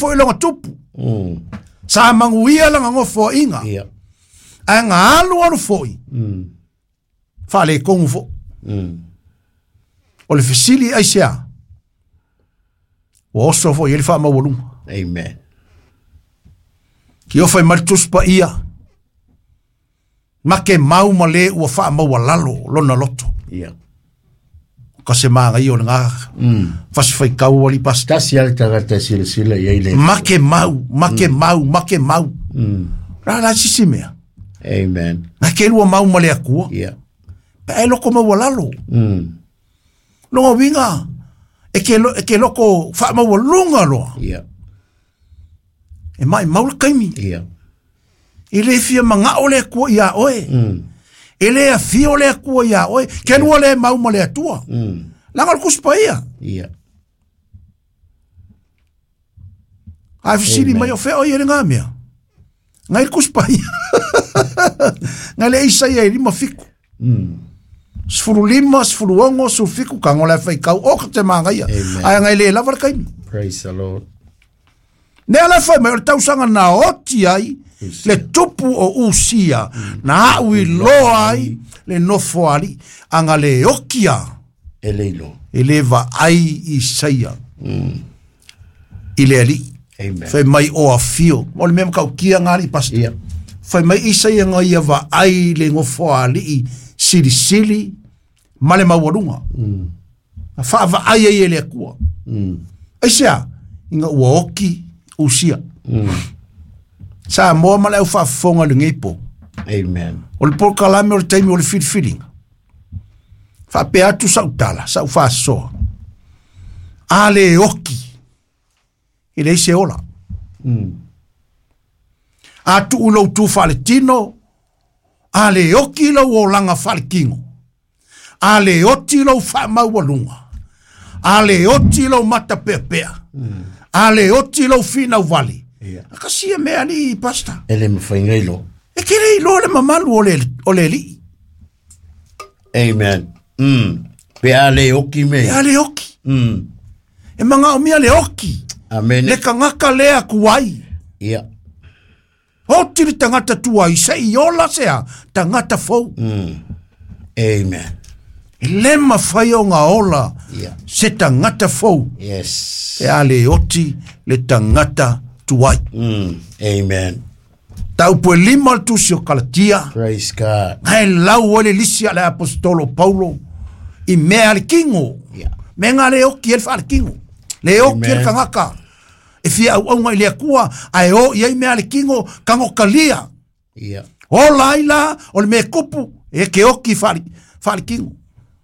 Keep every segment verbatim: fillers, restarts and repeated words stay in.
fo ilonga tupu. Mm. Sa manguia langa ngofo inga. Yeah. A ngā alu anu foi. Mm. Whale kongu fo. Mm. O le fisili aisea. O oso fo yeli wha mawalunga. Amen. Ki o whai maritus pa ia. Ma ke mau ma le ua wha mawalalo lona loto. Yeah. Ka se maa ngai o ngā. Mm. Fasi whai kau wali pasta. Tasi ale tagata sila sila yei le. Ma ke mau, ma ke mau, ma ke mau. Mm. Rara sisi mea. Amen. Ma ke lua mau ma le akua. Yeah. Pa e loko mawalalo. Mm. Longa winga. E ke, lo, e ke loko wha mawalunga loa. Yeah. E mai maula kaimi. Yeah. E le fia manga o le akua ia oe. Mm. E le a fia o le akua ia oe. Ke lua le mau ma le atua. Mm. Langa kuspa ia. Yeah. Ai fisiri mai o fe o ia ngā mea. Ngai kuspa ia. Ngai le isa ia i lima fiku. Mm. Sfuru lima, sfuru ongo, sfuru fiku, kango le fai kau, o ka te maanga ia. Ai ngai le lava kaimi. Praise the Lord. Ne ala fai mai, o le tausanga na oti ai, le tupu o usia, na aui loa ai, le nofo ali, anga le okia. E leilo. E le va ai i saia. Mm. I le ali. Amen. Fai mai o a fio. O le mea kau kia ngari pasta. Yeah. Fai mai i saia ngai va ai le ngofo ali i sili sili, male mawarunga. Mm. Fa va ai ai ele kua. Mm. Aisea, inga ua oki usia. Mm. Sa moa male au fa fonga le ngeipo. Amen. O le por kalame o le taimi o le feel feeling. Fa pe atu sa utala, sa ufa soa. Ale oki. Ile se ola. Mm. Atu ulo tu fa le tino. Ale oki lo o langa fa le kingo. Ale oti lo fa mawalunga. Ale oti lo mata pepea. Mm. Ale oti lo fina vali. Yeah. Akasia mea ni pasta. Ele me whaingailo. E kere ilo le mamalu o le, o le li. Amen. Mm. Pe ale oki me. E ale oki. Mm. E manga o mia le oki. Amen. Le kangaka lea kuai. Yeah. Oti le tangata tuai. Se i ola sea tangata fau. Mm. Amen. E le mawhai o ngā ola. Yeah. Se tangata fau. Yes. E ale oti le tangata tuai. Mm. Amen. Tau pue lima le tusi o Kalatia. Praise God. Ngai lau o le lisi a le apostolo Paulo. I mea le kingo. Yeah. Me ngā le oki el wha le kingo. Le oki el kangaka. E fia au au ngai le akua. Ai o iai mea le kingo kango kalia. Yeah. O laila o le mea kupu. E ke oki wha le kingo.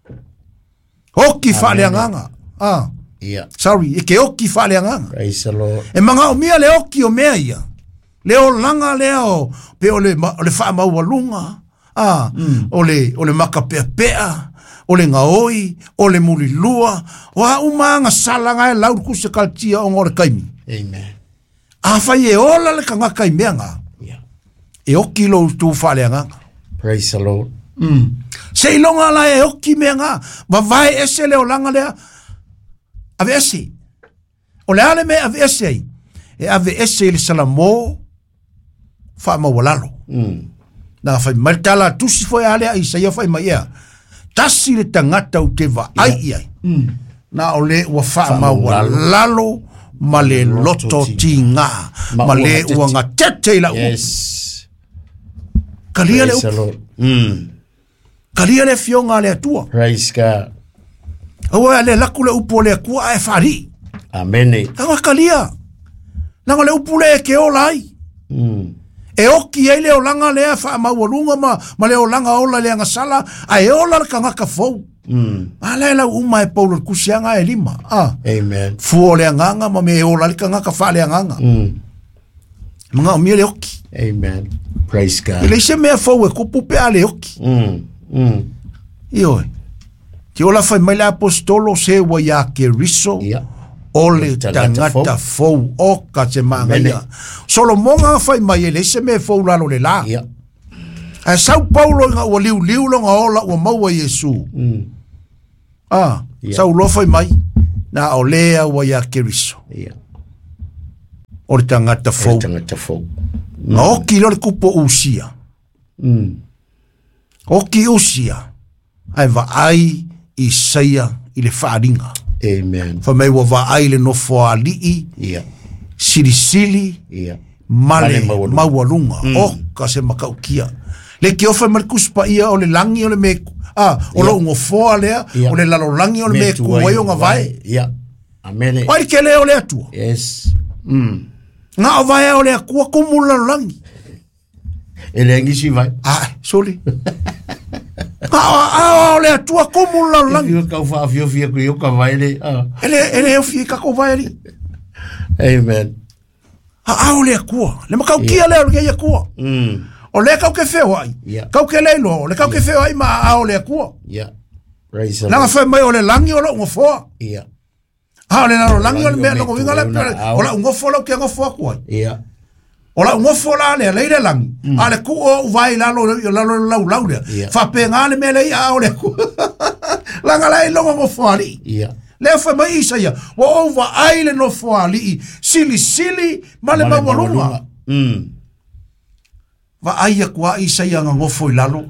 Oki wha le anganga. Ah. Yeah. Sorry. E ke oki wha le anganga. Praise the Lord. E manga o mea le oki o mea ia. Le o langa leo. Pe o le, o le wha maualunga. Ah. Mm. O le, o le maka pea pea. O le ngaoi. O le muli lua. O a umanga salanga e laur kuse kaltia o ngore kaimi. Amen. A whai e ola le kangaka i mea ngā. Yeah. E oki lo tu whale anganga. Praise the Lord. Mm. Se ilonga la e oki mea ngā. Wa vai ese leo langa lea. Ave ese. O le ale me ave ese ai. E ave ese le salamo. Wha mawalalo. Mm. Na whai maritala tusi foi ale ai sa ia whai mai ea. Tasi le tangata u te wa ai ai. Mm. Na o le ua wha mawalalo. Ma le loto ti ngā. Ma le ua ngā tete ila u. Yes. Kalia le Praise the upu. Lord. Mm. Kalia le fionga le atua. Praise God. Awa le laku le upu le akua e whari. Amen. Awa kalia. Nanga le upu le e ke ola ai. Mm. E oki ei le o langa lea wha maualunga ma, ma le o langa ola le angasala. A e ola le kangaka fau. Mm. A le la uma e paulo kusianga e lima. Ah. Amen. Fuo le anganga ma me e ola le kangaka wha le anganga. Mm. Mga o mia le oki. Amen. Praise God. E le se mea fau e kupu pe a le oki. Mm. Mm. Ioi. Ti ola fai mai le apostolo se wa ya ke riso. Yeah. Ole tangata fau o ka te mangaia. Solomonga fai mai ele se me fau lalo le la. Yeah. A Sao Paulo nga ua liu liu longa ola ua maua Yesu. Mm. Ah, yeah. Sao lo fai mai na o lea ua ya keriso. Yeah. o le tangata fou. Tangata fou. Nga oki lo le kupo usia. Mm. Oki usia. Ai va ai i saia i le whaaringa. Amen. Fa mai wa va ai le no foa lii. Yeah. Sili sili. Yeah. Male Male mawalunga. Mm. O ka se makaukia. Le ki ofa markuspa ia o le langi o le meku. Ah, o lo ungo foa lea. Yeah. O le lalo langi o le meku. Wai o nga vai. Yeah. Amen. Wai ke leo le atua. Yes. Mm. Nga o vai o le akua kumu lalo langi. Ele ngisi vai. Ah, soli. Nga o le atua kumu lalo langi. Yo ka fa fio fio ko yo ka vai le. Ele ele o fi ka ko vai ali. Amen. Ah, o le akua. Le makau kia leo le akua. Mm. O le kau ke feo ai. Yeah. Kau ke leilo, le kau ke feo ai ma a o le akua. Yeah. Praise the Nanga Lord. fai mai o le langi o le ungo foa. Yeah. Ha o le naro langi o le mea Langi o longo me winga le tu, pere. una O la ungo foa lau ke ungo foa kuai. Yeah. O la ungo foa la le leire langi. A le ku o uvai lalo lalo lau lau le. Yeah. Fa pe ngā le mea lei a o le ku. Langa lai longo ungo foa li. Yeah. Le fai mai isa ia. Wa o va ai le no foa li. Sili sili ma le mawalunga. Mm. Va ai a kua isa ia nga ngofo i lalo.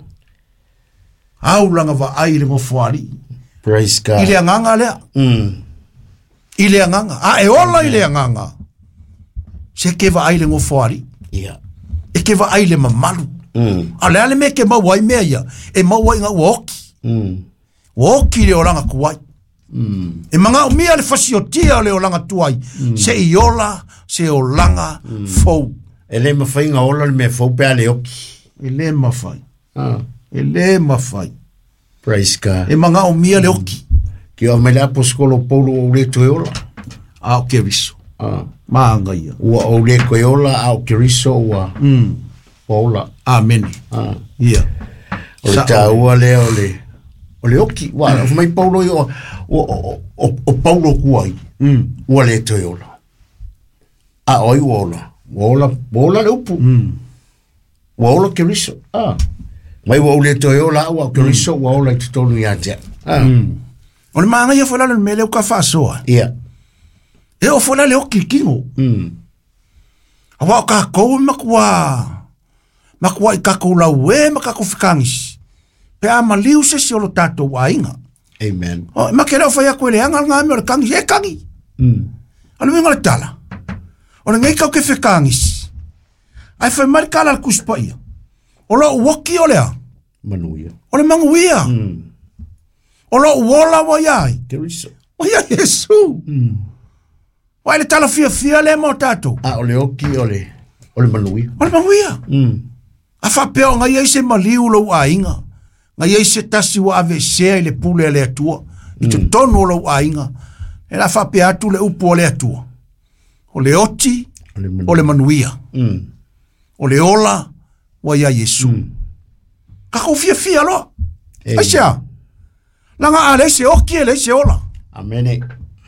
Au langa va ai le ngofo ali. Praise God. Ile anganga lea. Mm. Ile anganga. A e ola ile anganga. Se ke va ai le ngofo ali. Yeah. E ke va ai le mamalu. Mm. A le ale me ke mawai mea ia. E mawai nga woki. Mm. Woki le olanga kuai. Mm. E manga o mia le fasiotia le olanga tuai. Se i ola, se olanga fou. Ele ma fai nga ola me fo pe ale oki. E le mawhai. Ah. E le mawhai. Praise God. E manga o mia le oki. Ki o me la poskolo polo o le to ola. A o ke riso. Ah. Maanga ia. Ua o le ko ola au kiriso ua. Mm. Ola. Amen. Ah. Ia. O le ta ua le o le. O le oki. Wa mai paulo o o o o paulo kuai. Mm. Ua le to ola. A oi ola. Ola, ola le upu. Mm. Ola kiriso. Ah. Mai wa ule to ola wa kiriso wa ola te tonu ya te. Ah. Mm. O le maanga ia fola le mele o ka whasoa. Yeah. E o fola le o kikingo. Mm. A wa o ka kou makua. Makua i kako lau e makako whikangis. Pe a maliu se si o lo tato wa inga. Amen. O ma kere o whai ako ele anga ngā me o le kangi. E kangi. Mm. Anu minga le tala. O le ngai kau ke whikangis. Ai whai mari kala le kuspa ia. O lo uoki o lea. Manuia. O le manguia. Mm. O lo uola wa iai. Kiriso. O ia Yesu. Mm. Wai le tala fia fia le mo tato. Ah, ole oki ole. Ole manuia. O le manguia. Mm. A whapeo ngai ei se maliu lau a inga. Ngai ei se tasi wa ave sea i le pule e le atua. I te tono lau a inga. E la whapea atu le upo o le atua. O le oti, Ole manuia. o le manuia. Mm. O le ola, wa ia Yesu. Mm. Kako fia fia loa. Amen. Aisha. Langa a le se oki e le se ola. Amene.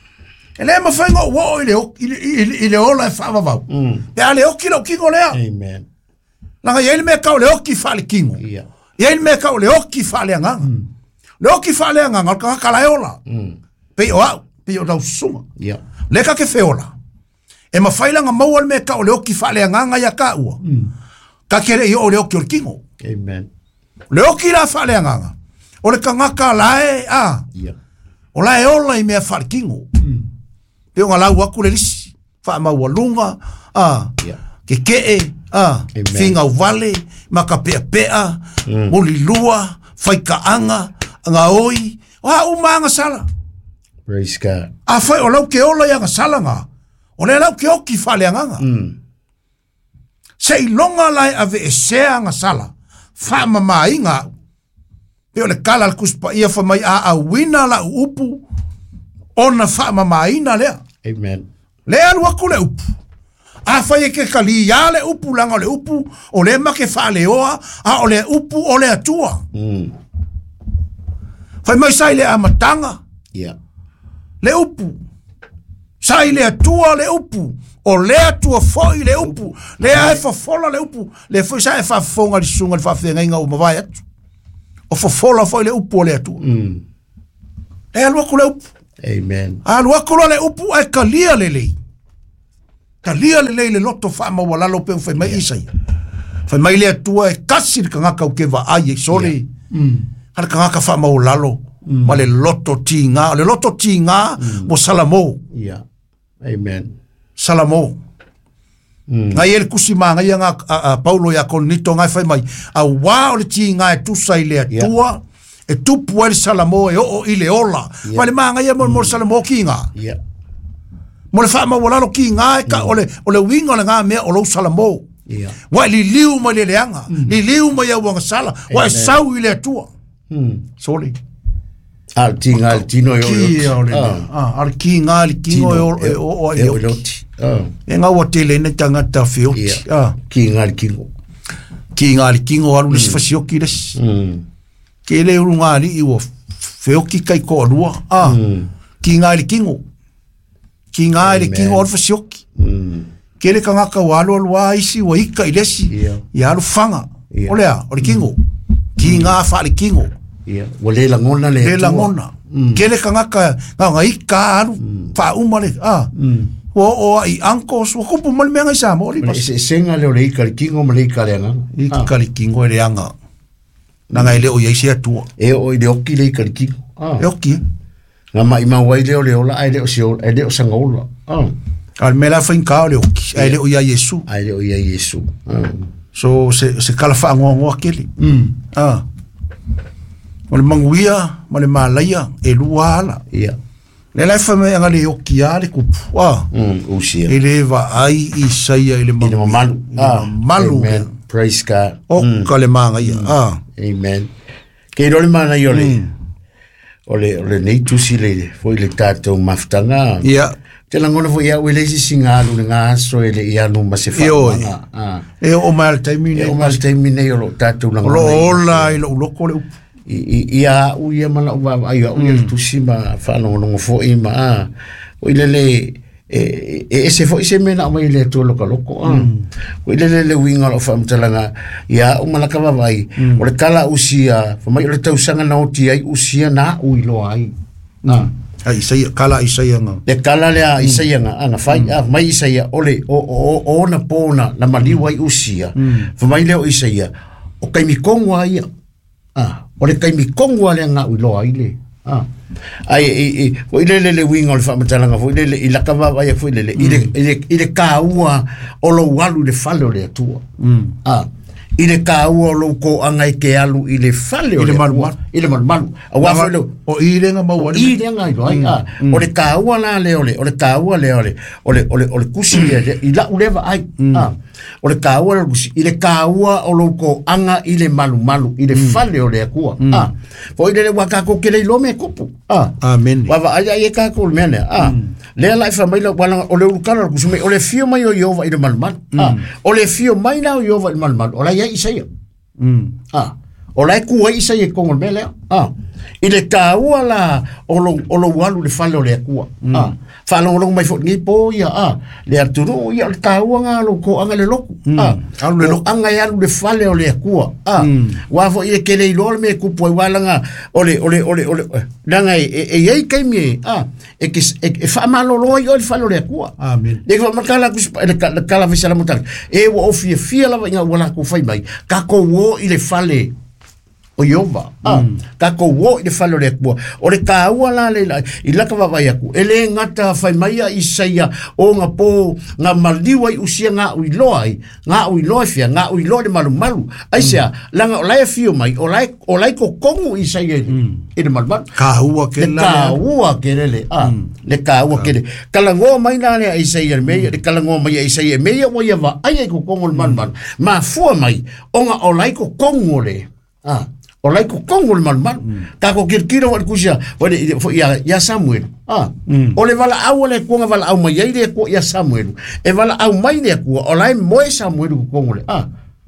E le ma whainga wo i le, oki- i le, i le, i le ola e whaavavau. Mm. E a le oki lau kingo lea. Amen. Langa iei me kau le oki whaale kingo. Yeah. Iei me kau le oki whaale anganga. Le oki whaale anganga, ka kala e ola. Mm. Pei o au, pei o lau sunga. Yeah. Le ka ke feola. E ma whailanga maua me kau le oki whaale anganga ia ka ua. Mm. Ka kere i o le oki o le kingo. Amen. Le oki la whaale anganga. O le kangaka lae, a. Yeah. O lae ola i mea whaale kingo. Mm. Peo ngā lau aku le lisi. Wha maua lunga, a. Yeah. Ke kee, a. Amen. Whinga uvale, maka pea pea, Mm. muli lua, whaikaanga, ngā oi. O ha umanga sala. Praise God. A whai o lau ke ola i anga sala ngā. O le lau ke oki whale anganga. Mm. Se i longa lai ave e sea anga sala. Wha mama inga. Peo le kala al kuspa ia wha mai a a wina la upu. Ona wha mama ina lea. Amen. Le alu aku le upu. A whai e ke kali ia le upu langa le upu. O le ma ke wha le oa. A o le upu o le atua. Mm. Whai mai sai le amatanga. Yeah. Le upu. Sai le atua le upu. O le atua foi le upu. Le a e fafola le upu. Le foi sai e fafonga li sunga li fafenga inga o mawai atu. O fafola foi le upu o le atua. Mm. Le alu aku le upu. Amen. Alu aku le upu ai kalia le lei. talia le le loto fa ma wala lo pe fa mai isai fa mai le tua e kasi ka ngaka o ke va ai sole har ka ngaka fa ma lalo ma le loto tinga le loto tinga mo salamo yeah amen salamo ngai el kusima ngai nga Paulo ya kon nito ngai fa mai a wa o le tinga e tu sai le tua e tu puel salamo e o ile ola ma le manga ia mo mo salamo kinga yeah mo le fa ma wala lo kinga ka ole ole winga le nga me o lo salamo yeah wa li liu mo le leanga li liu mo ya wanga sala wa sau ile tua mm soli al tinga al tino yo ah al kinga al kingo o o yo ah e nga wa tele ne tanga ta fio ah kinga al kingo kinga al kingo alu le fasio kiles mm ke le runga ali i wo feo ki kai ko lua ah kinga al kingo kinga al kingo al fasio mm ke le kanga ka walo lua isi wa ika ilesi ya lu fanga ole a ole kingo kinga fa al kingo yeah wale la ngona le le la ngona ke le kanga ka nga ika alu fa umale ah o o ai anko so ko pu mal menga sa mo ri se senga le ole ika kingo male ika le nga ika kingo le anga na ngai le o ye sia tu e o ile oki le ika kingo ah e oki nga mai ma wai le ole ola ai le o se ai le o sanga ola ah al mela fin ka le oki ai le o ya yesu ai le o ya yesu ah so se se kala fa ngo ngo akeli mm ah Male manguia, male malaya, e luala. Yeah. Le lai fa me anga le oki a le kupu. Ah. Mm, usia. E le va ai i saia i le malu. I le malu. Ah. Malu. Amen. Praise God. O ka le manga ia. Ah. Amen. Ke role mana i ole. Ole, ole nei tusi le, foi le tātou maftanga. Yeah. Te langona foi ia wele si singa alu nga aso ele ia no ma se fa. Ah. E o mal taimine. E o mal taimine i lo tātou langona. Lo ola i lo loko le upu. Ia u ia mana u ai u ia tusi ma fa no no fo i ma o ile le e e se fo se mena mai le to loko loko ah o ile le winga o fa mtalanga ia o mana ka vai o le kala usia fa mai le tau sanga na oti ai usia na u ilo ai na ai sai kala isai nga le kala le isai nga anga fai ah mai isai ole o o o na pona na maliwa i usia fa mai le o isai o kai mi kongwa ia ah ole kai mi kongwa le nga u ilo ai le ah ai e o ile le le winga le fa matalanga fo ile ile ka va vai fo ile ile ile ile ka ua o lo walu le fale le tua ah ile ka ua lo ko anga ke alu ile fale ile malu ile malu malu wa fo o ile nga mau ile nga ilo ai ah o le ka ua la le ole o le ka ua le ole ole ole ole kusi le ila uleva ai ah o le ka ua le kusi ile ka ua o lo ko anga ile malu malu ile fale ole akua ah fo ile le waka ko kele lo me kupu ah amen wa va ai ai ka ko mene ah le la fa mai lo wala o le ukala ku sume o le fio mai o yova ile mal mal ah o le fio mai na o yova mal mal o la ia isai mm ah o la ku ai isai ko mele ah ile ka wala o lo o lo walu le falo le ku ah fa lo lo mai fo ni po ia ah le aturu ia ka wanga lo ko anga le loku ah alu le loku anga ia le fale o le ku ah wa fo ile kele lo me ku po wala nga ole ole ole ole danga e e ai kai mi ah e que e fa malo lo io le falo le ku amen de ko makala ku le kala visala mutar e wo ofie fia la nga wala ku fai mai ka ko wo ile fale o yova ah ka ko wo le falo le ku o le ka wala le i la ka va ya ku ele ngata fai mai i saia o nga po nga maliwa i usia nga u loi nga u loi fia nga u loi malu malu ai sia langa o lai fio mai o lai o lai ko kongu i saia i le malu ka hua ke la ka hua ke le ah le ka hua ke kala ngo mai na le i saia me le kala ngo mai i saia me o ia va ai ko kongu malu malu ma fua mai o nga o lai ko kongu le ah o lai ko kongo le malmal ka ko kirkira wa kusia wa ya ya Samuel ah o le vala au le ko vala au mai ile ko ya Samuel e vala au mai le ko o lai mo Samuel ko kongo le ah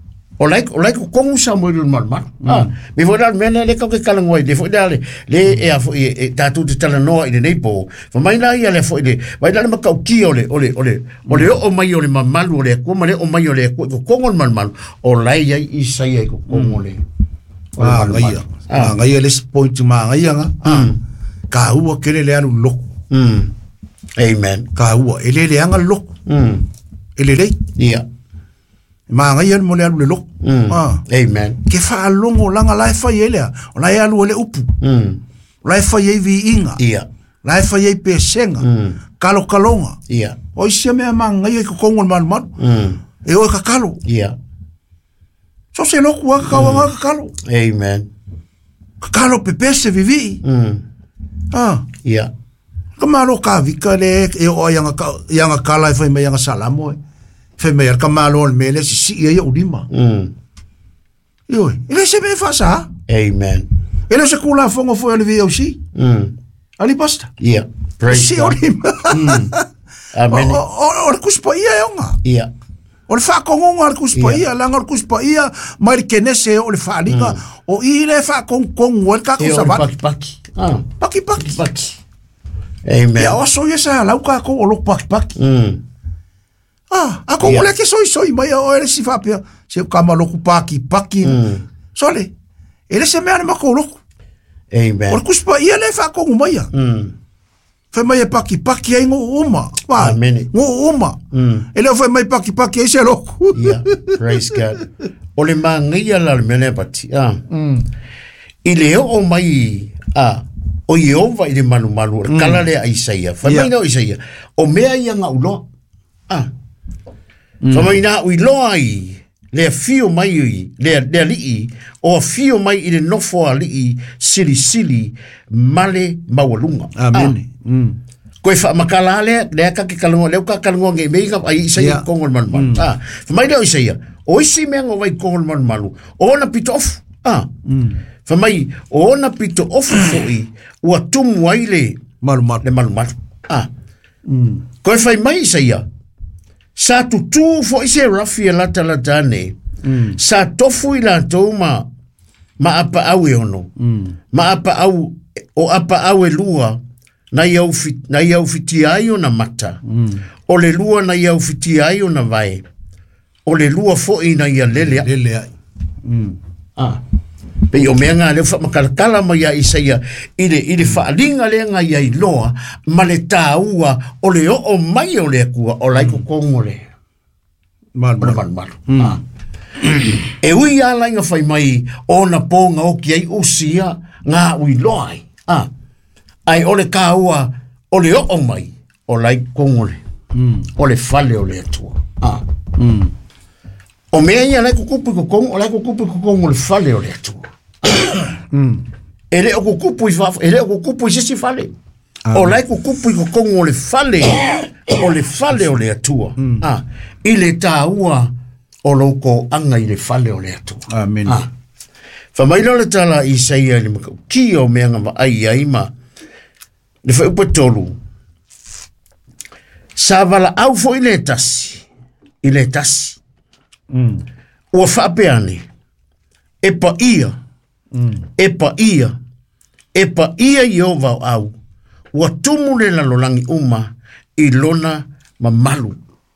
o lai o lai ko kongo Samuel le malmal ah me voda mena le ko ke kala ngoi de fo dale le e a fo e ta tu te tala no ile nei po fo mai na ia le fo ile vai dale ma ka ki ole ole ole ole o mai ole malmal ole ko mai o mai ole ko kongo le malmal o lai ya isa ia ko kongo le ah ngai ah ngai le point ma ngai nga ka ua kele le anu lok mm amen ka ua ele le anga lok mm ele lei ia ma ngai mo le alu le lo ah amen ke fa longo langa lai fa ele o lai alu le upu mm lai fa ye vi inga ia lai fa ye pe senga kalo kalonga ia o isia me ma ngai ko kongo mal mal mm e o ka kalo ia so se lo ku ka wa ka kalo amen kalo pe pe se vivi mm ah ia kamalo ka vika le e o yanga yanga kala fa me yanga salamo fe me ka malo me le si si e o lima mm yo ele se me fa sa amen ele se kula fongo fo ele vi o si mm ali basta ia praise si o lima amen o o kuspa ia yonga ia o le fa ko ngonga kuspa ia langa kuspa ia mai kenese o le fa linga o ile fa kon kon o ka ko sa paki paki ah paki paki paki amen ya o so yesa la ka ko o lo paki paki mm ah a ko le ke soi soi mai o ele si fa pe se ka ma lo ku paki paki sole ele se me ana ma ko lo amen o kuspa ia le fa ko mai mm fe mai paki paki ai ngo uma wa amen ngo uma mm ele fe mai paki paki ai se lo yeah praise god o le mangia la le mele pati ah mm ile o mai ah o Yehova i le manu manu kala le Isaia fa mai no Isaia o mea ia nga ulo ah fa mai na ui lo ai le fio mai le le li o fio mai i le nofo ali sili sili male mawalunga amen mm koe fa makala le le ka ke kalongo le ka kalongo nge mei ka ai Isaia kongol man man ah fa mai no Isaia o isi me ngo vai kongol man malu o na pitof ah fa mai o na pito ofu foi ua tumu ai le malu malu le malu malu ah koe fai mai Isaia sa tutu fo ise rafi la tala tane sa tofu ila toma ma apa au e ono ma apa au o apa au e lua na iau fit na iau fiti ai ona mata o le lua na iau fiti ai ona vai o le lua fo ina ia lele lele ai ah pe o menga le fa makalakala ma ia Isaia ile ile fa linga le nga ia iloa ma le taua o le o mai o le kua o lai ko kongole mal mal mal ah e ui ala nga fai mai ona ponga o ki ai usia nga ui loi ah ai o le kaua o le o mai o lai kongole o le fale o le tua ah o mea ia lai kukupu ko kong o lai kukupu ko kong o le fale o le tua mm ele o kukupu i fa ele o kukupu i si fale o lai kukupu i ko kong o le fale o le fale o le atua ah ile taua o loko anga i le fale o le atua amen ah fa mai le tala Isaia ni ki o mea nga ai ai ma le fa upa tolu sa vala au fo ile tasi ile tasi mm o fa peane e pa ia e pa ia e pa ia Yehova au wa tumu le la lolangi uma i lona mamalu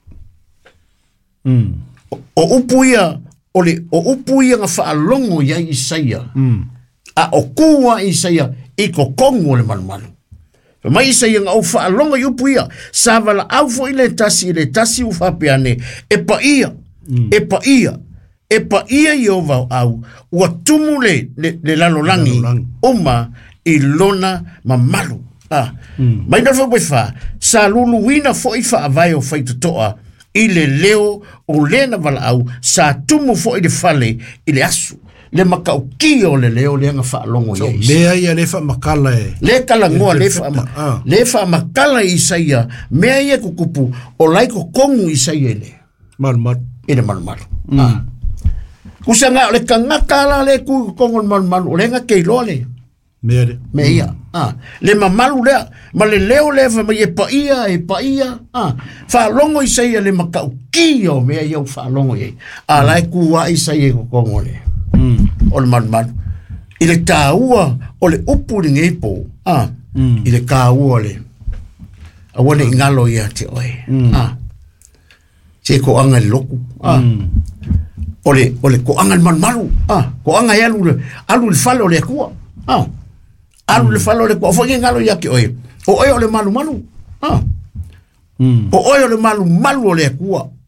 mm o upuia o le o upuia nga whaalongo ia Isaia mm a o kua Isaia i ko kongo le malumalu mai Isaia nga o whaalongo i upuia sa vala au fo i le tasi i le tasi u whapeane e pa ia e pa ia e pa ia Yehova au ua tumu le le, le lalolangi uma i lona mamalu ah mm. mai na fo fa sa lulu wina fo i fa vai o fa toa i le leo o lena vala au sa tumu fo i le fale i le asu le makau ki o le leo le nga fa longo so ye mea ia le fa makala e le kala ngoa le fa ah. le fa makala Isaia mea ia kukupu o laiko kongu Isaia le mal mal ina mal mal ah kusanga le kangakala le ku kongo mal mal o le nga keilo le mere me ia ah le mamalu le ma le leo le fa me pa ia e pa ia ah fa longo Isaia le makau ki o me ia fa longo ye a la ku wa Isaia ko kongo le mm o le mal mal ile taua o le upu ni ngepo ah ile kaua le a wone ngalo ia te oi ah che ko anga loku ah ole ole ko anga man malu ah ko anga ya lu alu le falo le ku ah alu le falo le ko fo ngalo ya ke oi o oi ole malu malu ah o oi ole malu malu le ku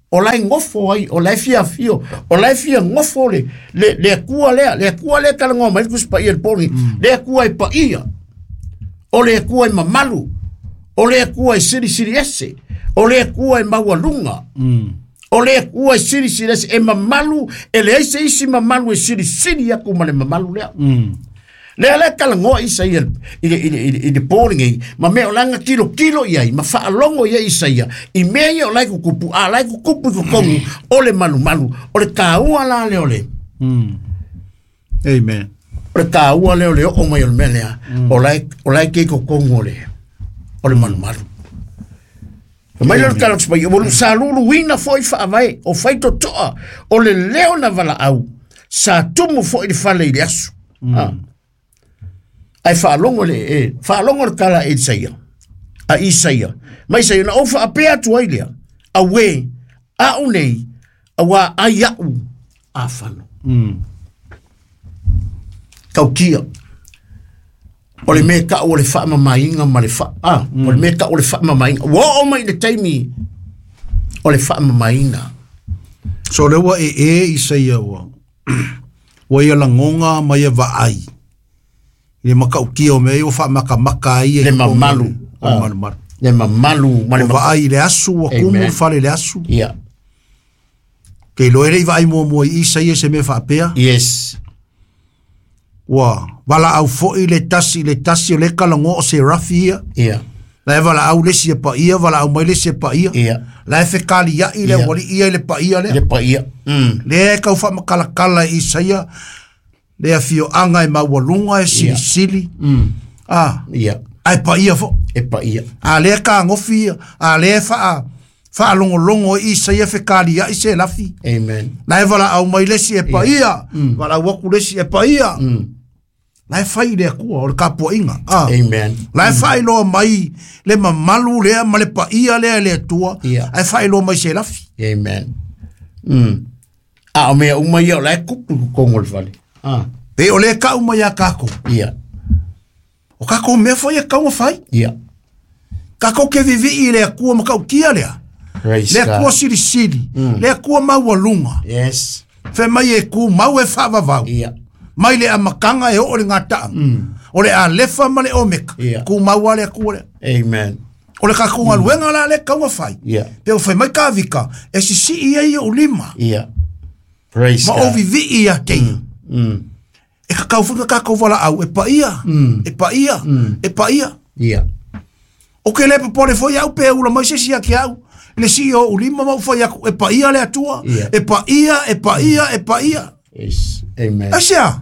o lai ngofo ai, o lai fia fio, o lai fia ngofo le, le, le kua lea, le kua lea kala ngoma mai kus pa ia poni, le kua i pa ia, o le kua i mamalu, o le kua i siri siri ese, o le kua i mawalunga, Mm. o le kua i siri siri ese, e mamalu, e le eise isi mamalu e siri siri aku ma le mamalu lea. Mm. Le ala kala ngoa isa ia i i i boring ai ma me olanga kilo kilo ia ma fa longo ia isa ia i me ia olai ku kupu a lai ku kupu ku kongu ole malu malu ole ka ua la le ole Mm. Amen. ole ka ua le ole o mai ole melea olai olai ke ko kongu ole ole malu malu mai le kala spa yo lu salulu wina foi fa vai o fai to to ole leo na vala au sa tumu foi de fale ile asu ah ai fa longo le e fa longo kala e saia a isaia mai sai na ofa apea tu ailia a we a unei a wa ai au a fano Mm. kaukia ole me ka ole fa mamainga ma le fa ah ole me ka ole fa mamainga wo o mai le taimi ole fa mamainga So le wa e e i saia wa. Wa ia langonga mai e vaai. Le maka ukia o mei o fa maka maka ai e le mamalu O ah, malu malu. le mamalu ma le O vaai le asu o kumu Amen. fale le asu. yeah Kei loere i vai mua mua i saia se me whaapea. yes Wa, wala au fo'i le tasi, le tasi o le kalango o se rafi ia. yeah La e wala au lesi e pa ia, wala au mai lesi e pa ia. yeah La e whekali ia i le Ia. wali ia i le pa ia le le. pa ia mm Le e kau wha makala kala i saia. Le a fio anga e mawalunga e sili Ia. sili. mm Ah, yeah ai pa ia fo. e pa ia A le ka ngofi ia, a le wha wha longo longo i saia whekali ia i se lafi. amen La e wala au mai lesi e pa Ia. ia. Mm. Wala au waku lesi e pa ia. mm La e whai le kua o le kapua inga. Ah. amen La e whai loa mai le mamalu lea ma le pa ia lea le tua. Ia. Ai whai loa mai se lafi. amen mm a o me uma ia la kupu kongo le vale ah Pe o le kau mai a kako. yeah O kako mea whai e kau whai. yeah Kako ke vivi i le kua ma kau kia lea. praise Le God kua siri siri. Mm. Le kua mau alunga. yes Fe mai e ku mau e whavavau. yeah Mai le amakanga e o le ngata. mm O le a lefa ma le omeka. Ia. Ku mau a le kua le. amen O le kako ngā luenga la le kau whai. yeah Pe o whai mai ka vika. E si si ia i o lima. yeah praise Ma o God vivi ia te. mm E ka kau whunga ka kau wala au. E pa ia. Mm. E pa ia. Mm. E pa ia. yeah O ke lepa pole foi au pe ula mai se si aki au. Le si o ulima mau foi aku. E pa ia le atua. Ia. E pa ia. E pa ia. E pa ia. yes amen Asia.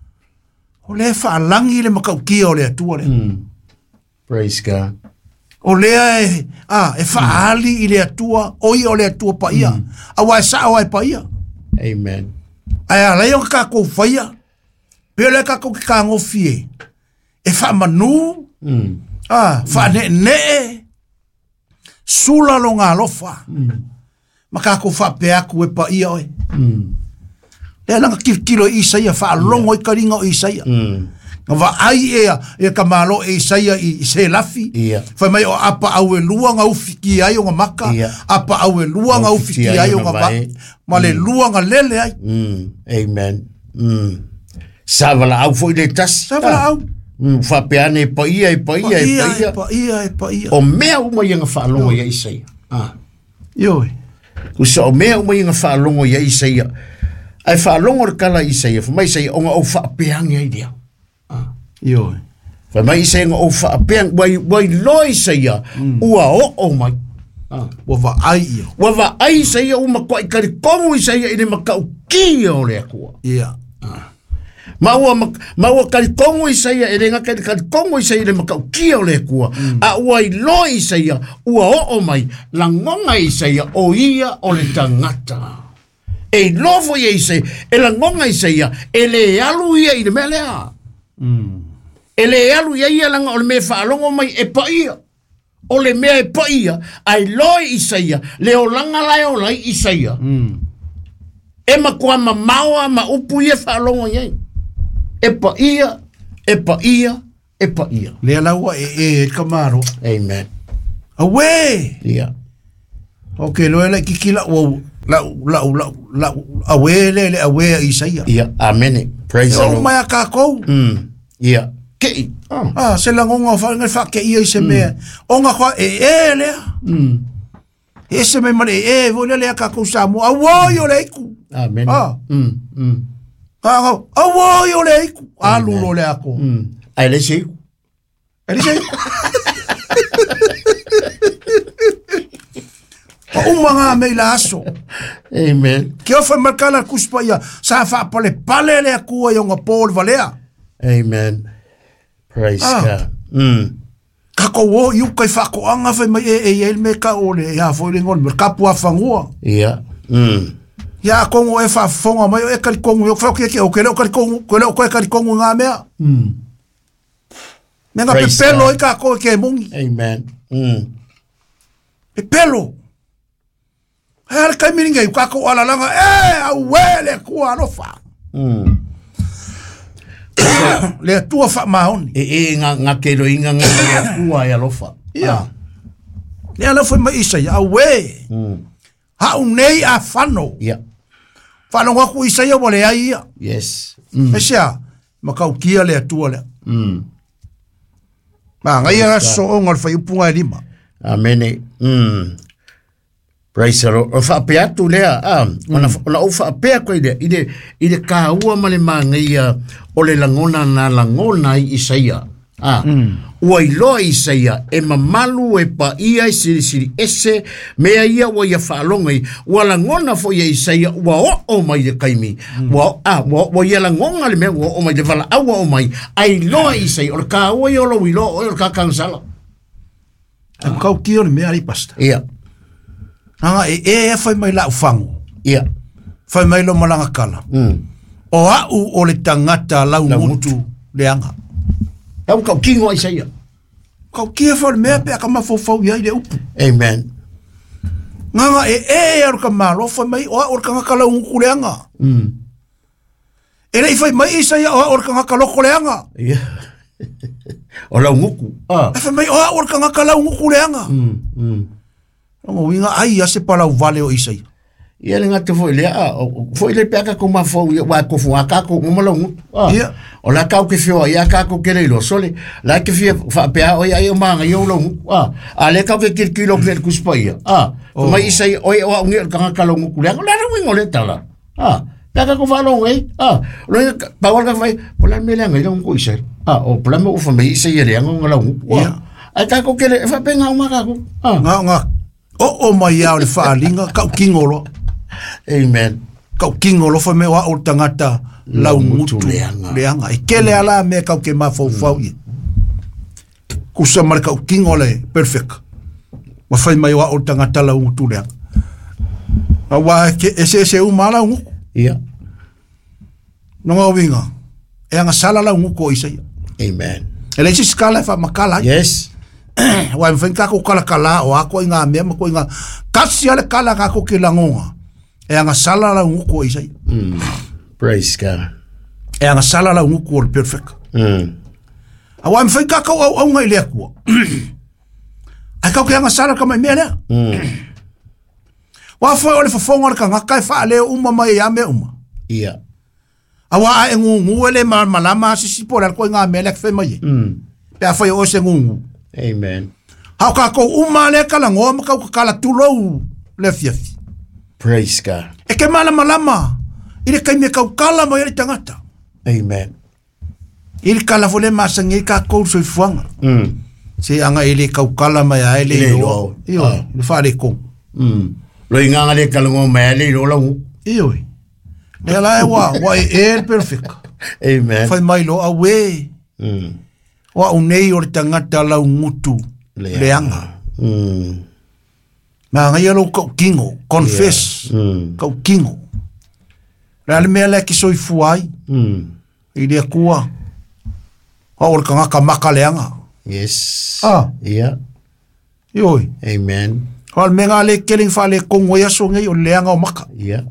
O le whaalangi le makau kia o le atua le. mm praise God O lea e, ah, e whaali i le atua, o ia o le atua pa ia. Awa e sa awa e pa ia. amen Ai a leo ka kou whaia. Peo le ka kou ki ka ngofi e. E wha manu, mm ah, wha ne ne sula lo ngā lofa. Ma ka kou wha pe aku e pa ia oe. mm Le langa kilo i isaia, wha longo i karinga o isaia. mm Nga wa ai ea, e ka malo e isaia i se lafi. Ia. Whai mai o apa au e lua ngā ufiki ai o ngā maka. Ia. Apa au e lua ngā ufiki ai o ngā maka. Ma le lua ngā lele ai. mm amen mm savala au foi le tas Savala au. mm fa peane pa ia e pa ia e pa ia pa ia, e pa ia. o mea uma ia whaalongo ia isai ah Ioi. usa o mea uma ia whaalongo ia isai ai whaalongo re kala isai fa mai sai o nga o whaapeangi ai dia ah Ioi. fa mai sai nga o whaapeang wai wai loi sai ua o o mai ah Wa va ai ia. wa va ai sai o ma koi kari kongu isai ine makau ki o le akua Ia. ma ua ma ua kari kongo i saia e renga kari kari kongo i saia le makau kia o le kua a ua i lo i saia ua o o mai la ngonga i saia o ia o le tangata e lofo i saia e la ngonga i saia e le alu ia i le mea lea Mm. e le alu ia ia langa o le mea whaalongo mai e pa ia o le mea e pa ia ai lo i saia le o langa lai o lai i saia Mm. e ma kua ma maua ma upu ia whaalongo iai e pa ia, e pa ia, e pa ia. Le laua e e kamaro. Amen. Awe. Ia. Okay, lo le kikila o la la la la awele le awe Isaia. Yeah, amen. Praise the O Lord. mai ka ko. Mm. Yeah. Ke. Oh. Ah, se la ngonga fa ngal fa ke ia se me. O nga kwa e e le. Mm. Ese me mare e vo le ka ko sa mo awo yo le ku. Amen. Ah. Mm. Mm. Ah, awo yo le ku. Alu lo le ako. Mm. Ai le sei. Ele sei. O umanga me laso. Amen. Que o fa marcala kuspa ia sa fa pale pale le ku yo nga Paul Valea. Amen. Praise Ah. God. Mm. Kako wo yu kai fa ko anga fa mai e e me ka ole ya fo le ngol ka pu afangua. Yeah. Mm. Ya kongo e fa fonga mai e ka kongo yo fa ke ke o ke le ka kongo ko le ko ka kongo nga me. Mm. Me nga Praise pelo God. e ka ko ke mungi. Amen. Mm. E pelo. Hal kai mininga yu ka ko ala langa e a wele ku alo fa. Mm. Le tua fa maoni. E e nga nga kelo inga nga nga kua ya lofa. Yeah. Le ala foi mai isa ya we. Mm. Ha unei a fano. Yeah. Fano wa ku isa ya wole ai. Yes. Mm. Esia makau kia le tua le. Mm. Ma ngai era so ngol fa upunga lima. Amen. Mm. Praise the Lord. O fa pe atu lea. Ah, ona ona o fa pe ko ide ide ide ka ua male mangia o le langona na langona i Isaia. Ah. Mm. Ua ilo Isaia e mamalu e pa ia i siri siri ese mea ia ua ia whaalongai ua langona fo ia Isaia ua o o mai de kaimi. Mm. Ua ah ua ua ia langonga le mea ua o mai de vala aua o mai ai ilo Isaia o le ka ua i olo ilo o le ka kansala. Am kau kia le mea li pasta. Ia. Anga e e fai mai la ufango. Ia. Fai mai lo malanga kala. Mm. O au o le tangata lau mutu le anga. Tau kau kingo Isaia. Kau kia fa le mea pe akama fofau ia i le upu. Amen. Nganga e e aru ka malo fai mai o au ka ngaka lau nguku le anga. Mm. E rei fai mai isa ia o au ka ngaka loko le anga. Ia. O lau nguku. Ah. E fai mai o au ka ngaka lau nguku le anga. Mm. Mm. Ngo winga ai ase pa lau vale o isa ia. Ia le ngata foi le a foi le peka ko ma fo wa ko fu aka ko mo lo nguku. Ah. Ia. O la kau ke fio ia ka ko kere lo sole. La ke fio fa pe o ia o manga yo lo nguku. Ah. A le kau ke kir kilo ke ku spa ia. Ah. Mai isa o o ngi ka ka lo nguku le. La ro wingo le tala. Ah. Peka ko fa lo ngai. Ah. Lo pa wa ka fai pola me le ngai lo nguku isa. Ah, o pola me u fa me isa ia le ngo lo nguku. Ia. Ai ka ko kere fa pe nga ma ka ko. Ah. Nga nga. O o mai au le whaalinga, kau kingolo. Amen. Kau kingolo fa me wa o tangata lau mutu leanga. E kele ala me kau ke ma fau fau i. Kusa mara kau kingole, perfect. Wa fai mai wa o tangata lau mutu leanga. A wa ke ese ese umala nguku. Ia. Nonga winga. E anga sala lau nguku o isa ia. Amen. E leisi skala fa makala. Yes. Wa mfen kako kala kala o ako inga me ko inga kasi ale kala kako ke langonga e anga sala la nguko isai Mm. Praise God. e anga sala la nguko or perfect Mm. a wa mfen kako au au ngai le ko ai kako anga sala kama mele Mm. wa fo ole fo fonga ka ngaka fa le uma mai ya me uma Ia. a wa a ngu ngu ele ma malama sisi por ko inga mele fe mai Mm. pe a foi o se ngu Amen. ha ka ko uma le kala ngom ka kala tulo le fiafi Praise God. e ke mala malama ile kai me kau kala mai ile tangata Amen. ile kala vole masangi ka ko so fuanga Mm. se anga ile kau kala mai ile Ile yo yo. io Ah. le fare ko Mm. Lo inganga le kalongo mele lo lo. io le la wa wa e perfect Amen. fai mai lo awe Mm. wa unei o tangata lau ngutu leanga Mm. ma ngai lo ko kingo confess Mm. ko kingo la le mele ki so fuai Mm. ile kuwa wa o ka ka makaleanga Yes. Ah. Ia. io Amen. Hal menga le keling fa le kongo ya so ngai o leanga o maka. Ia.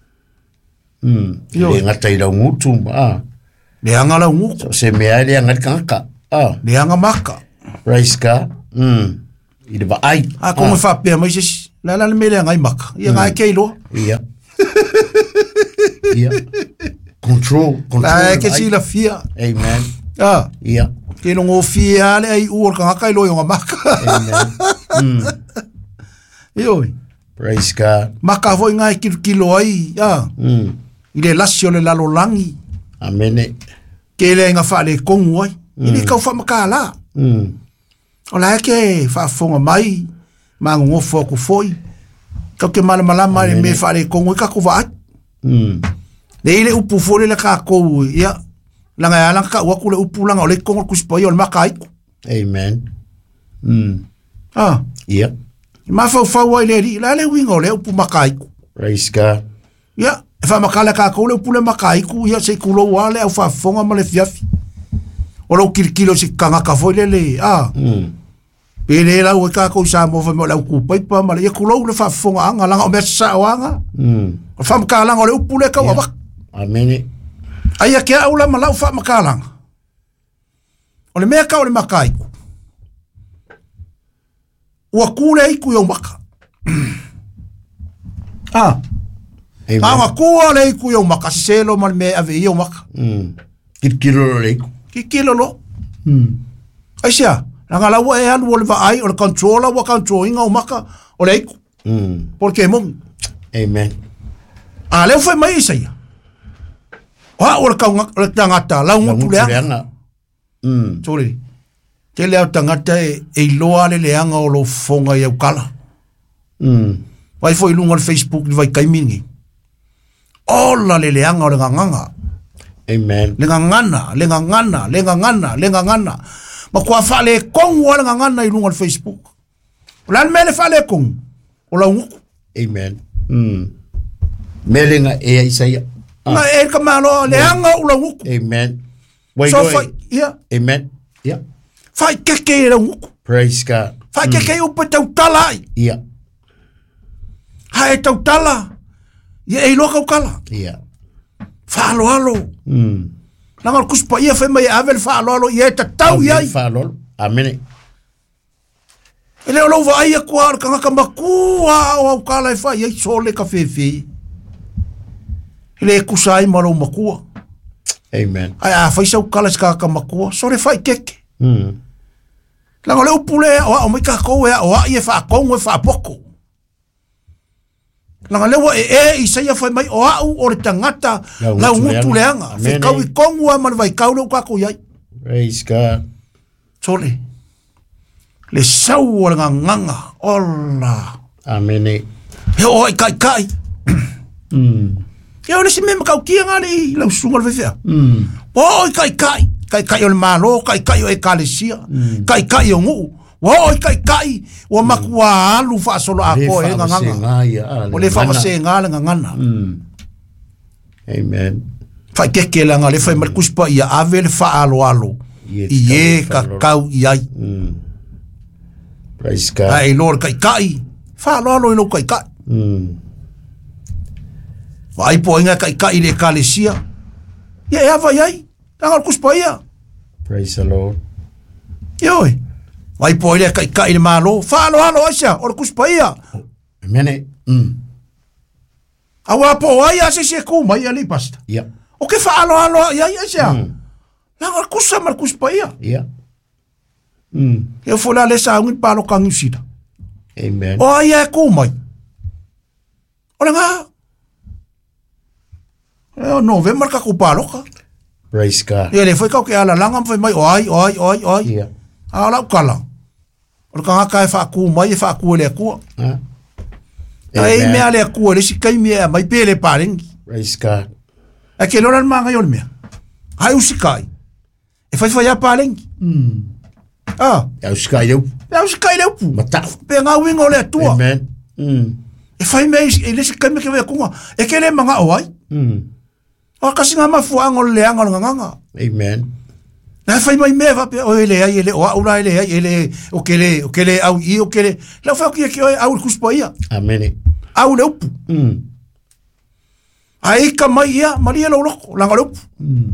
Mm. Yo. Le ngata ira ngutu. Ah. Leanga la nguku. So se me ale ngat kanga. Ah. Leanga maka. Praise God. Mm. Ida ba ai. A kongo fa pe mai se La la me le ngai maka. Ia ngai keilo. Ia. Ia. Control, control. La ke si la fia. Amen. Ah. Ia. Ke no ngo fia le ai u ka kai lo yo maka. Amen. Mm. Ioi. Praise God. Maka foi ngai kilo kilo ai. Ah. Mm. Ile lasio le lalo langi. Amen. Ke le nga fa le kongu ai. Ile ka fa makala. Mm. Ola ke fa fonga mai. Ma ngo fo ku foi. Ka ke mala mala mai me fa le kongu ka ku va. Mm. Le ile upu fole le ka ko ya. Langa ya langa ka wa ku le upu langa o le kongu ku spo yo makai. Amen. Mm. Ah. Yeah. Ma fa fa wa le ri la le wingo le upu makai. Praise God. Ya, fa makala ka ko le upu le makai ku ya se ku lo wa le fa fonga ma le fiafi. O lo kirkilo si kanga ka foi le le. Ah. Mm. Pele la o ka ko sa mo fa mo la ku pai pa ma le ku lo le fa fonga anga langa o me sa wanga. Mm. Fa makala ngole upu le ka wa. Amen. Aya ke aula ma la fa makala. O le me ka o le makai ku. Ua kule iku yo maka. Ah. Amen. Anga kua le iku yo maka. Si selo man me ave yo maka. Mm. Kirkilo le iku. Kikilo lo. Mm. Aisia. Nanga la ua e alu o le va ai. O le controller wa controlling o maka. O le iku. Mm. Porque mong. Amen. A leo foi mai isa ia. Oa o le kaunga. O le tangata. Lau ngutu leanga. Mm. Sorry. Te leo tangata e, e loa le leanga o lo fonga i au kala. Mm. Vai foi lunga le Facebook ni vai kaimingi. Ola le leanga o le nganganga. Amen. Le ngangana, le ngangana, le ngangana, le ngangana. Ma kua fa le kongu o le ngangana i lunga le Facebook. Lan me le fa le kongu. O la nguku. Amen. Mm. Melinga e Isaia. Ah. Na e ka malo leanga o la nguku. Amen. Wai So goi. fa, yeah. Amen. Yeah. Fai keke e la nguku. Praise God. Fai keke upe tau tala ai. Yeah. Ha e tau tala. Ia e loka ukala. Yeah. Fa alo alo. Mm. Nanga kuspa ia fe mai avel fa alo alo ia e ta tau iai. Fa lol. Amen. Ele o lova ai a kua kanga ka makua o ukala e fa ia sole ka fefe. Ele e kusai malo makua. Amen. Ai a fa isa ukala ska ka makua. Sore fai keke. Mm. Langa le upule o o mai ka ko e o ai e fa kongo e fa poko. Langa le e e isa ia fa mai o au o le tangata la ngutu leanga. Fe kau i kongo a man vai kau le ka ko iai. Praise God. Sore. Le sau o le nganga. Ola. Amen. He o i kai kai. Mm. He o le si mema kau kia ngani lau sunga le fefea. Mm. O i kai kai. Kai kai o le malo, kai kai o e kalesia. Kai kai o ngu. O i kai kai. O makua alu fa solo a ko e nganga. O le fa se ngala ngana. Mm. Amen. Fa keke la ngale fa mal kuspa ia ave le fa alo alo. I e ka kau i ai. Mm. Praise God. Ai lor kai kai. Fa alo alo no kai kai. Mm. Vai po inga kai kai le kalesia. Ia e ava iai. Tangal kuspa ia. Praise the Lord. Ioi. Vai po ile kai kai le malo. Fa alo alo asia. O kuspa ia. Amen. Mm. Awa po ai ase se ku mai ali pasta. Yeah. O ke fa alo alo ia ia asia. Tangal kusa mal kuspa ia. Yeah. Mm. E fola le sa ngin palo kangusida. Amen. O ai e ku mai. O nga. E November ka ku palo ka. Praise God. Ia le foi kau ke ala langa foi mai oi oi oi oi. Yeah. Ala kala. O ka ka fa ku mai fa ku le ku. Huh? Ai me ale ku le si kai me mai pele paring. Praise God. A ke lora manga yo me. Ai usikai. E foi foi a paring. Mm. Ah, Ya uskai eu. ya usikai le pu. Mata. Pe nga wingo le tua. Amen. Mm. E foi me e le si kai me ke ve ku. E ke le manga oi. Mm. O kasi nga mafuanga le anga nganga. Amen. Na fai mai me va pe o ele ai ele o ora ele ai ele o que le o que le au i o que le la fa que que au kuspoia. Amen. Au le upu. Mm. Ai ka mai ia Maria lo lo la ngalo. Mm.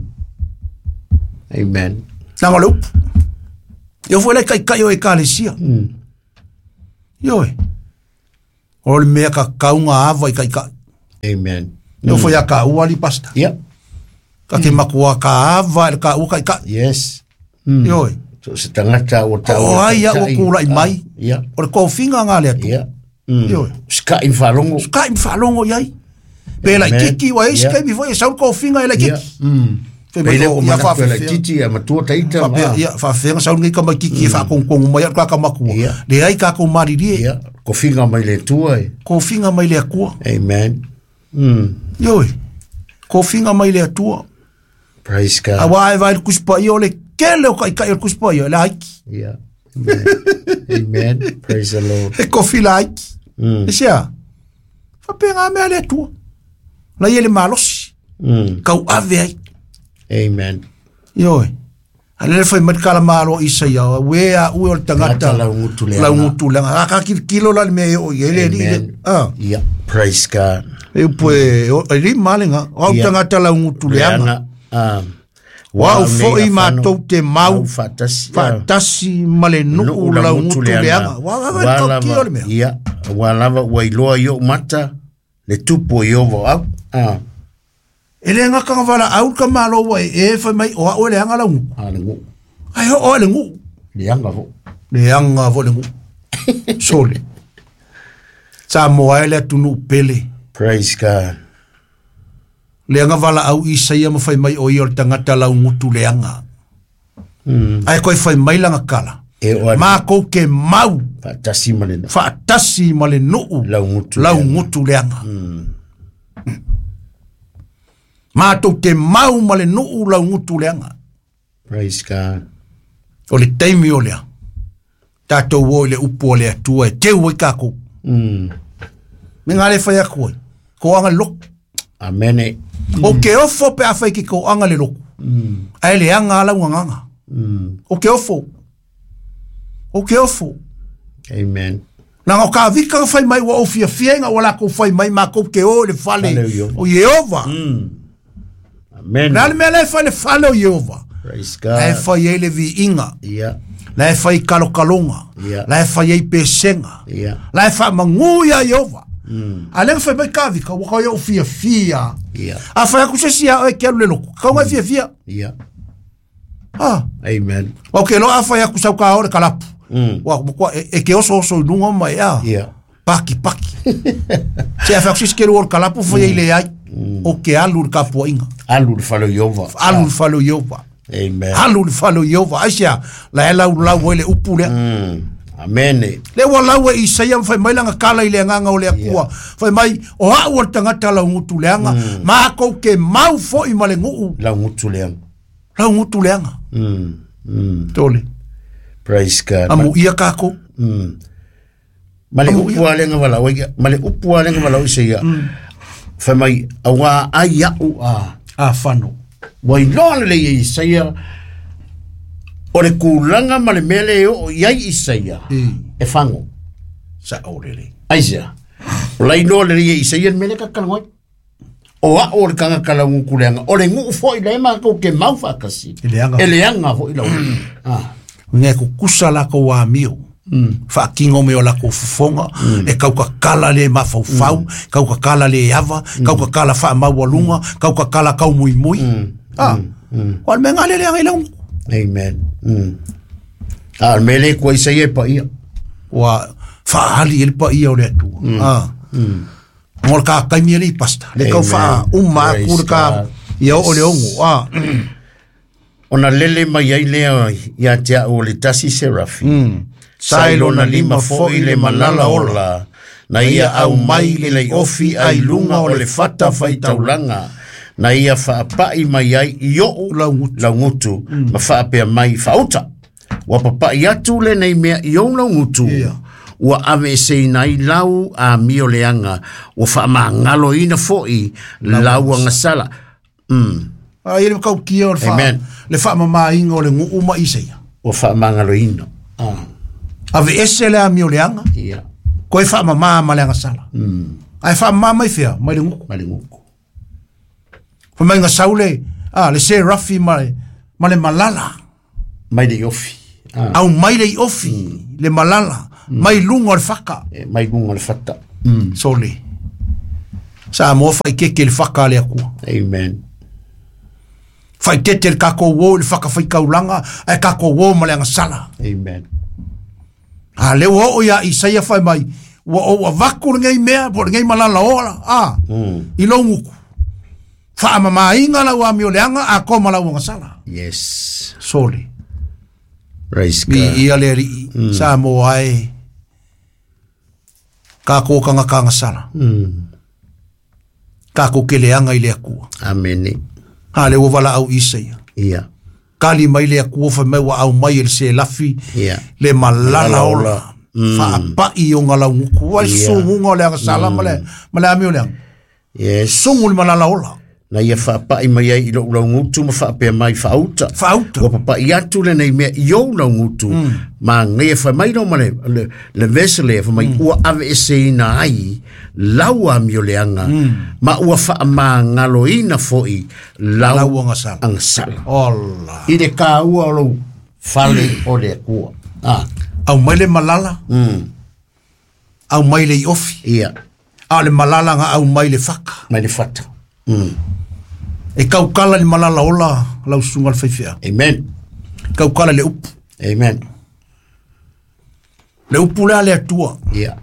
Amen. La ngalo. Yo foi le kai kai o e kalesia. Mm. Yo. O le mea ka kaunga ava i ka ika. Amen. Neo foi a ka ua li pasta. Yeah. Ka ke makua ka ava le ka ua ka ika. Yes. Ioi. So se tangata o tau. O ai a ua kula i mai. Yeah. O le kofinga ngā lea tu. Yeah. Ioi. Ska in whalongo. Ska in whalongo iai. Pela i kiki wa eisi kai mi foi e saul kofinga e la kiki. Pele o mana ko la titi a matua taita. Ia whawhenga saul ngai ka mai kiki e whakongkongu mai at ka makua. Le ai ka ko mariri e. Kofinga mai le tua e. Kofinga mai le akua. Amen. Mm. Ioi. Kofinga mai le atua. Praise God. Awa e vai kuspa i o le kele o kai kai o kuspa i o le haiki. Yeah. Amen. Amen. Praise the Lord. E kofi la haiki. Mm. E sea. Whapenga mea le atua. La i ele malosi. Mm. Kau ave ai. Amen. Ioi. Ale le fai matkala malo isa ia. Wea ue o le tangata. La ngutu leanga. La ngutu leanga. Aka kilo la le mea o i ele. Amen. Ah. Yeah. Praise God. E pue, e ri malinga. Au tangata la ngutu leanga. Um, Wa u fo i mātou te mau fatasi fatasi male nuku la ngutu leanga. Wa wa wa kio le mea. Ia, wa lava wa iloa yo mata le tupo yo vo au. Ah. Ele nga ka wala au ka malo wa e fa mai o o leanga la ngu. Ah le ngu. Ai ho o le ngu. Leanga vo. Leanga vo le ngu. Sole. Sa mo ele tunu pele. Praise God. Leanga wala au isa ia mawhai mai o i o tangata lau ngutu leanga. Mm. Ai koe whai mai langa kala. E o Mā kou ke mau. Fatasi male no. Fatasi male nuu. Lau ngutu lau leanga. ngutu leanga. Mm. Mā tou ke mau male nuu lau ngutu leanga. Praise God. O le teimi o lea. Tātou o le upu o lea tua e teu i kako. Mm. Me ngā le whai a koe. Ko anga loko. Amen. Mm. O ke ofo pe a whai ki ko anga le loko. Mm. Ai le anga ala nganga. Mm. O ke ofo. O ke ofo. Amen. Nanga o ka vika ka whai mai wa o fia fienga wala ko whai mai ma ko ke o le whale o Yehova. Mm. Amen. Nā le mea le whai le whale o Yehova. Praise God. Lai whai e le vi inga. Yeah. Lai whai kalokalonga. Yeah. Lai whai e pesenga. Yeah. Lai whai manguia Yehova. Mm. A le whai mai ka vika waka o fia fia. Yeah. A whai aku se sia o e ke alu le loko. Kau ngai fia fia. Yeah. Ah. Amen. O ke lo a whai aku sau ka ore kalapu. Mm. Wa kwa e, e ke oso oso i lunga mai a. Yeah. Paki paki. Se a whai aku se ke ore kalapu whai e le ai. O ke alu ka pua inga. Alu le falo Yehova. Alu le falo Yehova. Amen. Alu le falo Yehova. Aisia la e lau lau e le upu lea. Mm. Amen. Le wa lau e Isaia whai mai langa kala i le nganga o le akua. Whai mai o hau o tangata lau ngutu leanga. Ma kou ke mau fo i male nguu. Lau ngutu leanga. Lau ngutu leanga. Mm. Mm. Tole. Praise God. Amu ia kako. Mm. Male upu alenga wala. Male upu alenga wala Isaia. Whai mai awa ai au a. A whano. Wai loa le Isaia. O le kulanga ma le mele o iai Isaia. E whango. Sa orele. Aisia. O lai loa le Isaia mele ka kalangoi. O a o le kanga kalangu kuleanga. O le ngu fo i le ema ko ke mau whakasi. Eleanga. Eleanga fo i lau. Ah. Ngai ko kusa la ko wa mio. Mm. Whaakingo me o la ko fufonga. Mm. E kau ka kala le mawhauwhau. Mm. Kau ka kala le ava. Mm. Kau ka kala wha mawalunga. Mm. Kau ka kala kau mui mui. Mm. Ah. Mm. Wal me ngale le angai laungu. Amen. Mm. Ah, mele ko Isaia pa ia. Wa whaali ele pa ia o le atua. Mm. Ah. Mm. Ngol ka kaimi ele i pasta. Le kau wha umma kura ka ia o le ongu. Ah. Ona lele mai ai lea ia tea o le tasi serafi. Mm. Sailo na lima fo i le malala ola. Na ia au mai le lei ofi ai lunga o le fata fai taulanga. Na ia whaapai mai ai i o laungutu. Mm. Ma whaapea mai whauta. Wa papai atu le nei mea i o laungutu. Yeah. Wa ave sei nai lau a mio leanga. Wa whaama ngalo ina foi lau a ngasala. Mm. Ah, ele kau kia o le wha. Amen. Le whaama maa inga o le ngu uma Isaia. Wa whaama ngalo ina. Ah. Ave ese le a mio leanga. Yeah. Koe whaama maa ma le ngasala. Mm. Ai whaama maa mai fea. Mai le nguku. Mai le nguku. Fa mai nga saule, ah, le se rafi male, male malala. Mai le ofi. Ah. Au mai le ofi, mm. le malala. Mm. Mai lunga le whaka. E, mai lunga le whata. Mm. Sole. Sa mo fai ke ke le faka le aku. Amen. Fai te te kako wo le faka fai kaulanga ai kako wo ma le sala. Amen. A le wo o ya Isaia fai mai. Wo o vaku ngai mea por ngai malala ola. Ah. Mm. I lo nguku. Fa mama inga la wa mi oleanga a ko mala wo sala. Yes. Sole. Praise Mi God. ia le ri Mm. sa mo ai. Kako kanga kanga sala. Mm. Kako keleanga i le akua. Amen. Ha le wala au Isaia. Yeah. Kali mai le akua fa mai wa au mai le se lafi. Yeah. Le malala Malala ola. ola. Mm. Fa pa i o ngala nguku. Wa Yeah. sungu ngole anga sala male. Male ami ole. Yes. Sungu le malala ola. Na ia whaapai mai ai ilo ula ngutu ma whaapea mai whauta. Whauta. Wa papa i atu le nei mea i o ula ngutu. Mm. Ma ngai wha mai no ma le, le, le vesele wha mai mm. ua ave e se ina ai laua mi o le anga. Mm. Ma ua wha ma ngalo ina foi lau, Lau anga sala. Ang sala. Ola. I le ka ua o lau fale o le kua. Ah. Au mai le malala. Mm. Au mai le ofi. Ia. A le malala nga au mai le whaka. Mai le fata. Mm. E kaukala ni malala ola lau sunga le whaifea. Amen. Kaukala le upu. Amen. Le upu lea le atua. Ia.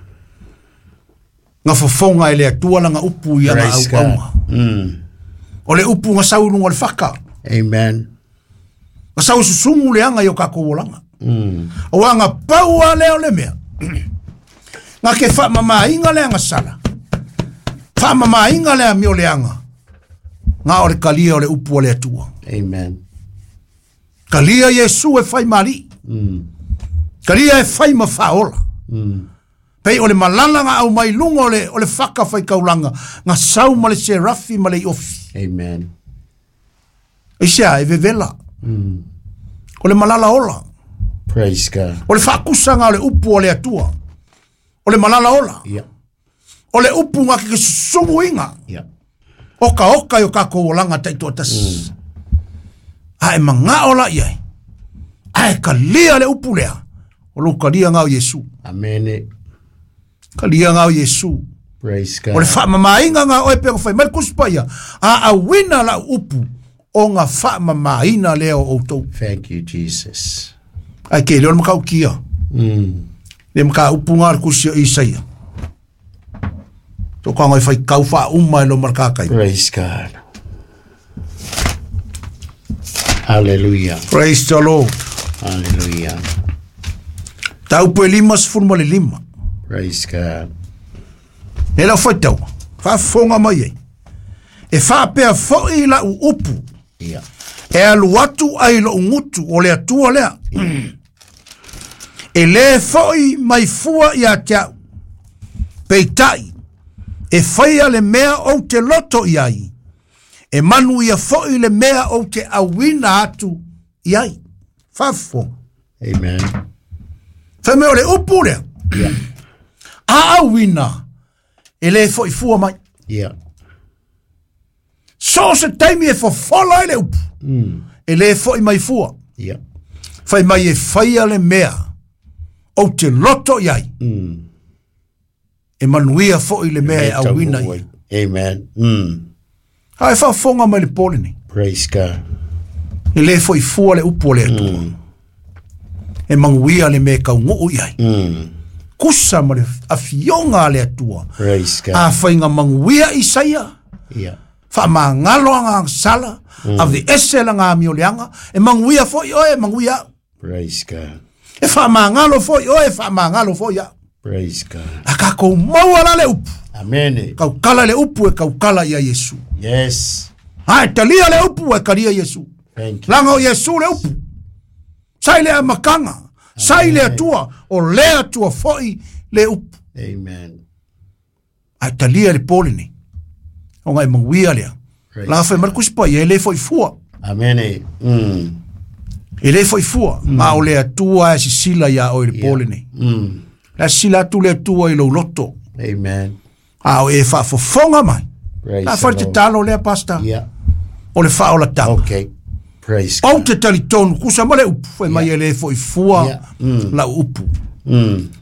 Nga fofonga e le atua la nga upu ia nga au Praise aunga. God. Mm. O le upu nga saurunga le whaka. Amen. Nga sau susungu le anga i o kako wolanga. Mm. O anga paua leo le mea. Nga ke wha mama inga le anga sala. Wha mama inga le mi o le anga. Nga o le kalia o le upu o le atua. Amen. Kalia Yesu e whai mari. Mm. Kalia e whai ma whaola. Mm. Pei o le malala nga au mai lunga o le, o le whaka whai kaulanga. Nga sau ma le serafi ma le ofi. Amen. E sia e vevela. Mm. O le malala ola. Praise God. O le whakusanga o le upu o le atua. O le malala ola. Yeah. O le upu nga ke sungu inga. Yeah. Oka oka yo kako olanga taito atas. Mm. Ae manga ola iai. Ae kalia le upu lea. O lo kalia ngao Yesu. Amen. Kalia ngao Yesu. Praise God. O le wha mamainga nga oe pego whai. Markus paia. A awina la upu. O nga wha mamaina leo o tau. Thank you, Jesus. Ai ke leo makau kia. Mm. Le maka upu ngā kusio Isaia. So kanga i whai kau wha umai lo markakai. Praise God. Hallelujah. Praise the Lord. Hallelujah. Tau pue lima sifurma le lima. Praise God. E lau whai tau. Wha fonga mai ei. E wha pea fo i la u upu. Yeah. E alu atu ai lo ngutu o lea tua lea. E le fo i mai fua i a tiau. Peitai. E whaia le mea o te loto i ai. E manu ia fo i le mea o te awina atu i ai. Whafo. Amen. Whame o le upu lea. Yeah. A awina. E le fo i fua mai. Yeah. So se taimi e fofola i le upu. Mm. E le fo i mai fua. Yeah. Whai mai e whaia le mea o te loto i ai. Mm. E manuia fo i le mea e awina i. Amen. Mm. Hai wha fonga mai le pole ni. Praise God. E le fo i fua le upu o le atua. Mm. E manguia le mea kau nguu i ai. Mm. Kusa ma le afionga le atua. Praise God. A whainga manguia i saia. Yeah. Wha maa ngalo anga sala. Mm. A vi ese la ngā mio leanga. E manguia fo i oe manguia. Praise God. E wha maa ngalo fo i oe wha maa ngalo fo i au. Praise God. A ka kou mauala le upu. Amen. Kau kala le upu e kau kala ia Yesu. Yes. Hai talia le upu e kalia Yesu. Thank you. Langa o Yesu le upu. Sai le amakanga. Sai le atua. O le atua foi le upu. Amen. Hai talia le pole ni. O ngai manguia lea. La fai Markus pa e le foi fua. Amen. Mm. E le foi fua. Mm. Ma o le atua e si sila ia o le pole ni. Mm. La sila tu le atua i lo loto. Amen. A o e fa fofonga mai. Praise La the fai te Lord. talo lea pasta. Yeah. O le fa o la tau. Okay. Praise O God. te tali tonu kusa ma le upu. Fai mai e le foi fua Yeah. Mm. la upu. Mm.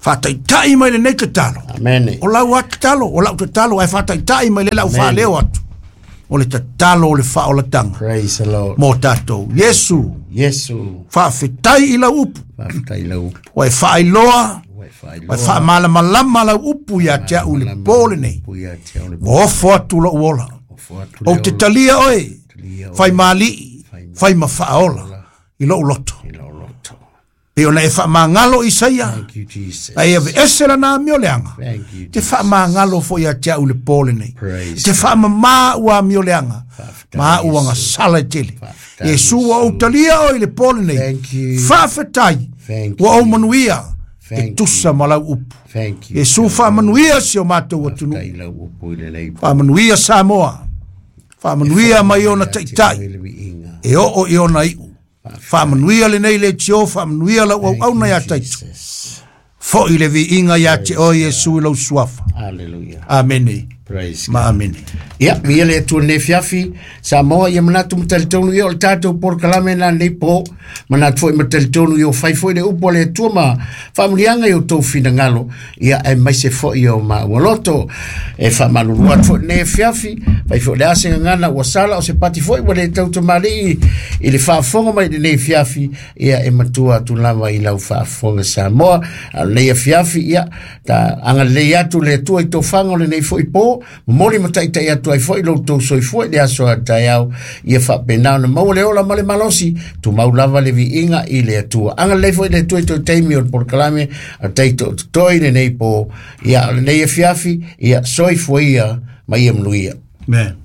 Whataitai mai le nei te talo. Amen. O lau atu talo, o lau te talo, ai whataitai mai le lau wha leo atu. O le te talo o le wha o la tanga. Praise the Lord. Mō tātou, Yesu, Yesu. whawhetai i lau upu. Whawhetai lau upu. Wai whaailoa, wai whaamalama lau upu ia te au le pōle nei. Mo ofo atu la uola. O te talia oi, whai mali, whai ma whaola, i lau loto. Pe ona e wha mangalo i saia. Thank you, Jesus. Ai ave esera nā mioleanga. Thank you, Te wha mangalo fo ia te au le pōle nei. Praise Te wha ma ua mioleanga. Ma ua ngā sala e tele. Yesu wa o talia o i le pōle nei. Thank you. Whawhetai. Thank Wa o you. manuia. Te Thank tusa malau upu. Thank you. Yesu wha manuia si o mātou atunu. Whawhetai lau upu i le nei. Wha manuia Samoa. Wha manuia mai ona taitai. E o o i ona iu. Whamanuia le nei le tio, whamanuia la au au na ia taitu. Fo i le vi inga ia te o Yesu i lau suafa. Hallelujah. Amene. Praise Ma God. amene. Ia, mia le tu ne fiafi, sa moa ia manatu mtalitonu ia o le tātou por kalame na nei po, manatu fo i mtalitonu ia o fai fo i le upo le tua ma whamurianga i o tau fina ngalo, ia e maise fo i o ma waloto, e whamalurua fo ne fiafi, fai fo le asenga ngana ua sala o se pati fo i wale tau tamari i le whaafonga mai le ne fiafi, ia e matua tu lama i lau whaafonga sa moa, le fiafi ia, ta anga le atu le tua i tau whanga le nei fo i po, mori matai tai atu ai foi lo to soi foi le aso tai au ia fa pena na mau le ola male malosi tu mau lava le vi inga i le atu anga le foi le tu to taimi on por kalame tai to toi le nei po ia le nei fiafi ia soi foi ia mai em luia Man.